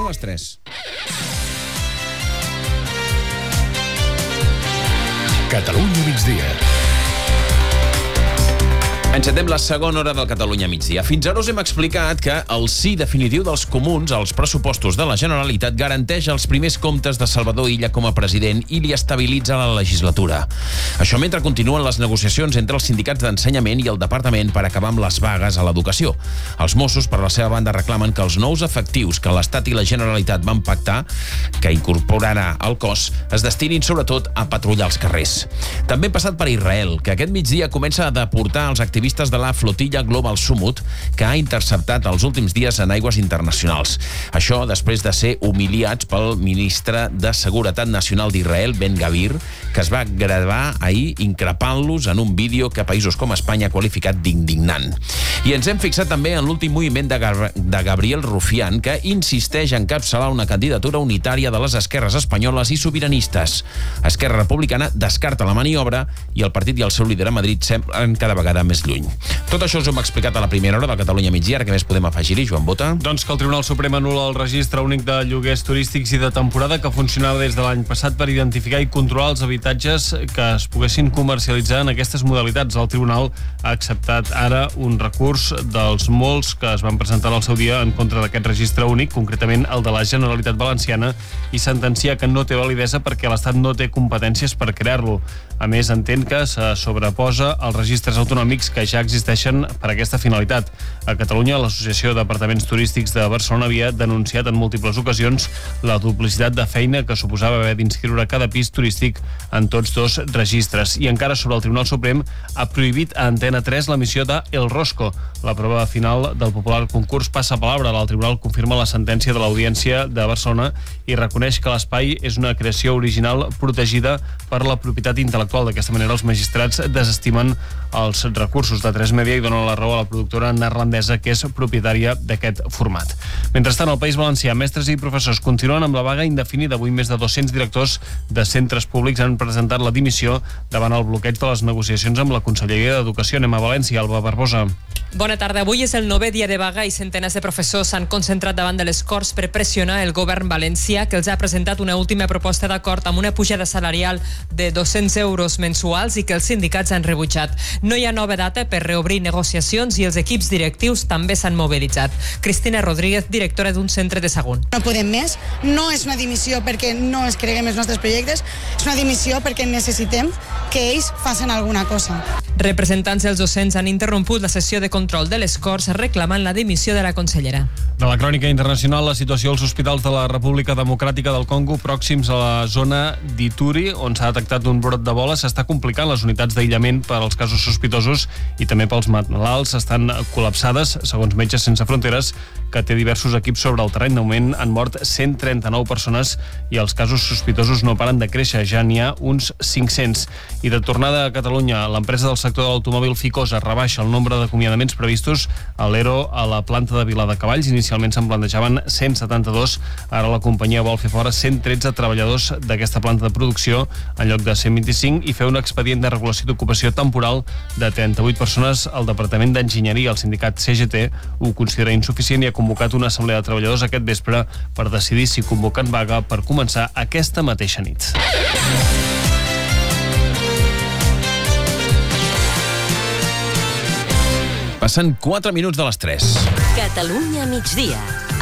Són les 3. Catalunya migdia. Encetem la segona hora del Catalunya migdia. Fins ara us hem explicat que el sí definitiu dels comuns als pressupostos de la Generalitat garanteix els primers comptes de Salvador Illa com a president i li estabilitza la legislatura. Això mentre continuen les negociacions entre els sindicats d'ensenyament i el departament per acabar amb les vagues a l'educació. Els Mossos, per la seva banda, reclamen que els nous efectius que l'Estat i la Generalitat van pactar, que incorporarà al cos, es destinin sobretot a patrullar els carrers. També hem passat per Israel, que aquest migdia comença a deportar els activistes de la flotilla Global Sumut, que ha interceptat els últims dies en aigües internacionals. Això després de ser humiliats pel ministre de Seguretat Nacional d'Israel, Ben Gavir, que es va gravar ahir increpant-los en un vídeo que països com Espanya ha qualificat d'indignant. I ens hem fixat també en l'últim moviment de Gabriel Rufián, que insisteix en encapçalar una candidatura unitària de les esquerres espanyoles i sobiranistes. Esquerra Republicana descarta la maniobra i el partit i el seu líder a Madrid semblen cada vegada més lluny. Tot això us ho hem explicat a la primera hora del Catalunya migdia. Ara què més podem afegir-hi, Joan Bota? Doncs que el Tribunal Suprem anul·la el registre únic de lloguers turístics i de temporada que funcionava des de l'any passat per identificar i controlar els habitatges que es poguessin comercialitzar en aquestes modalitats. El Tribunal ha acceptat ara un recurs dels molts que es van presentar al seu dia en contra d'aquest registre únic, concretament el de la Generalitat Valenciana, i sentencia que no té validesa perquè l'Estat no té competències per crear-lo. A més, entén que se sobreposa als registres autonòmics que ja existeixen per a aquesta finalitat. A Catalunya, l'Associació d'Apartaments Turístics de Barcelona havia denunciat en múltiples ocasions la duplicitat de feina que suposava haver d'inscriure cada pis turístic en tots dos registres. I encara sobre el Tribunal Suprem ha prohibit a Antena 3 l'emissió de El Rosco. La prova final del popular concurs passa palabra. El Tribunal confirma la sentència de l'Audiència de Barcelona i reconeix que l'espai és una creació original protegida per la propietat intel·lectual. D'aquesta manera, els magistrats desestimen els recursos de 3 Media i donen la raó a la productora neerlandesa que és propietària d'aquest format. Mentrestant, al País Valencià, mestres i professors continuen amb la vaga indefinida. Avui més de 200 directors de centres públics han presentat la dimissió davant el bloqueig de les negociacions amb la Conselleria d'Educació. Anem a València, Alba Barbosa. Bona tarda. Avui és el 9è dia de vaga i centenars de professors s'han concentrat davant de les Corts per pressionar el govern valencià, que els ha presentat una última proposta d'acord amb una pujada salarial de 200 euros mensuals i que els sindicats han rebutjat. No hi ha nova data per reobrir negociacions i els equips directius també s'han mobilitzat. Cristina Rodríguez, directora d'un centre de Sagunt. No podem més. No és una dimissió perquè no es creguem els nostres projectes, és una dimissió perquè necessitem que ells facin alguna cosa. Representants dels docents han interromput la sessió de control de les Corts reclamant la dimissió de la consellera. De la crònica internacional, la situació als hospitals de la República Democràtica del Congo pròxims a la zona d'Ituri, on s'ha detectat un brot d'Ebola, s'està complicant. Les unitats d'aïllament per als casos sospitosos i també pels malalts estan col·lapsades, segons Metges Sense Fronteres, que té diversos equips sobre el terreny. De moment han mort 139 persones i els casos sospitosos no paren de créixer, ja n'hi ha uns 500. I de tornada a Catalunya, l'empresa del sector de l'automòbil Ficosa rebaixa el nombre d'acomiadaments previstos a l'ERO a la planta de Viladecavalls. Inicialment se'n plantejaven 172, ara la companyia vol fer fora 113 treballadors d'aquesta planta de producció en lloc de 125 i fer un expedient de regulació d'ocupació temporal de 38 persones. El Departament d'Enginyeria, el sindicat CGT, ho considera insuficient i ha convocat una assemblea de treballadors aquest vespre per decidir si convoquen vaga per començar aquesta mateixa nit. Passen 4 minuts de les 3. Catalunya migdia.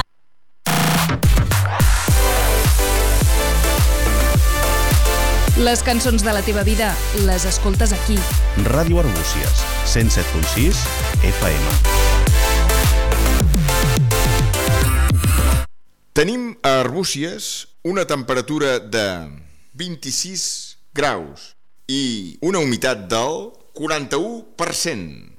Les cançons de la teva vida les escoltes aquí. Ràdio Arbúcies, 107.6 FM. Tenim a Arbúcies una temperatura de 26 graus i una humitat del 41%.